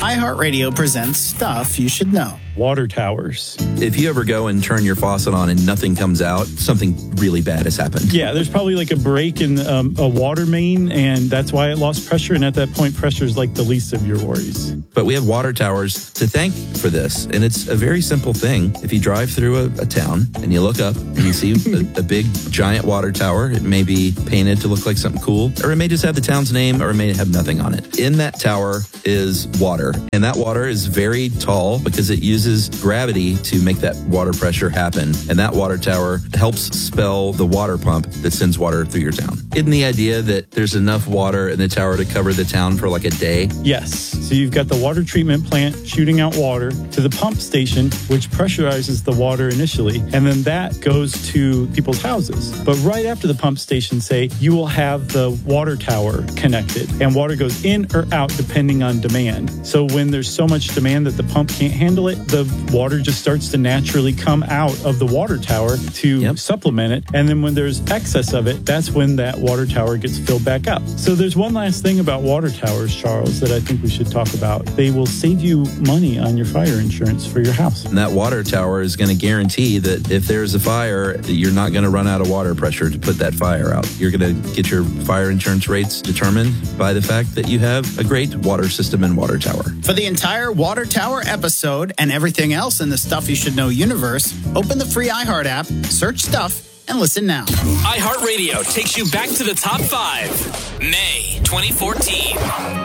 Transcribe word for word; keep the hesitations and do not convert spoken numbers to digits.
iHeartRadio presents Stuff You Should Know. Water towers. If you ever go and turn your faucet on and nothing comes out, something really bad has happened. Yeah, there's probably like a break in um, a water main, and that's why it lost pressure. And at that point, pressure is like the least of your worries. But we have water towers to thank for this. And it's a very simple thing. If you drive through a, a town and you look up and you see a, a big, giant water tower, it may be painted to look like something cool, or it may just have the town's name, or it may have nothing on it. In that tower is water. And that water is very tall because it uses gravity to make that water pressure happen. And that water tower helps spell the water pump that sends water through your town. Isn't the idea that there's enough water in the tower to cover the town for like a day? Yes. So you've got the water treatment plant shooting out water to the pump station, which pressurizes the water initially. And then that goes to people's houses. But right after the pump station, say, you will have the water tower connected. And water goes in or out depending on demand. So when there's so much demand that the pump can't handle it, the water just starts to naturally come out of the water tower to yep. supplement it. And then when there's excess of it, that's when that water tower gets filled back up. So there's one last thing about water towers, Charles, that I think we should talk about. They will save you money on your fire insurance for your house. And that water tower is going to guarantee that if there's a fire, you're not going to run out of water pressure to put that fire out. You're going to get your fire insurance rates determined by the fact that you have a great water system and water tower. For the entire water tower episode and everything else in the Stuff You Should Know universe, open the free iHeart app, search Stuff, and listen now. iHeartRadio takes you back to the top five. May twenty fourteen.